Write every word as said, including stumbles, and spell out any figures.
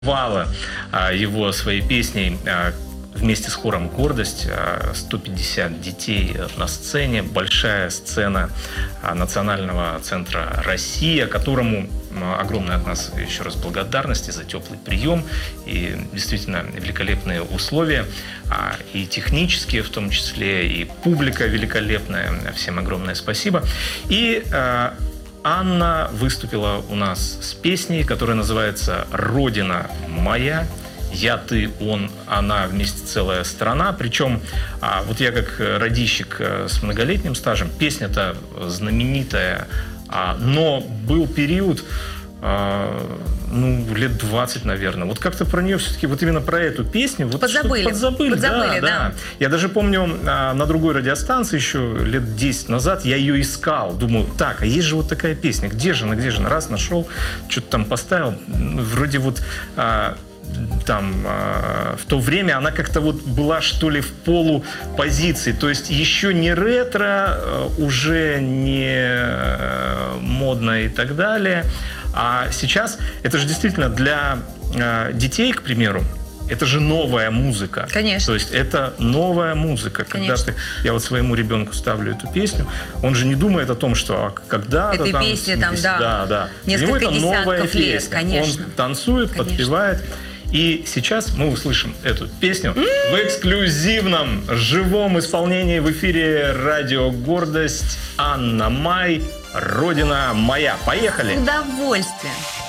Вала его своей песней вместе с хором «Гордость». сто пятьдесят детей на сцене. Большая сцена Национального центра «Россия», которому огромная от нас еще раз благодарность за теплый прием и действительно великолепные условия. И технические в том числе, и публика великолепная. Всем огромное спасибо. И Анна выступила у нас с песней, которая называется «Родина моя». Я, ты, он, она, вместе целая страна. Причем, вот я как радищик с многолетним стажем, песня-то знаменитая, но был период, ну, лет двадцать, наверное. Вот как-то про нее все-таки, вот именно про эту песню. Вот подзабыли. Подзабыли, подзабыли да, да. да. Я даже помню, на другой радиостанции еще лет десять назад я ее искал. Думаю, так, а есть же вот такая песня. Где же она, где же она? Раз нашел, что-то там поставил. Вроде вот... там в то время она как-то вот была, что ли, в полупозиции. То есть еще не ретро, уже не модно и так далее. А сейчас это же действительно для детей, к примеру, это же новая музыка. Конечно. То есть это новая музыка. Когда ты, я вот своему ребенку ставлю эту песню, он же не думает о том, что когда-то этой там... песни там, да, да, да. несколько Для него это новая лет, песня. конечно. Он танцует, конечно, подпевает. И сейчас мы услышим эту песню в эксклюзивном живом исполнении в эфире «Радио Гордость». Анна Май, «Родина моя». Поехали! С удовольствием!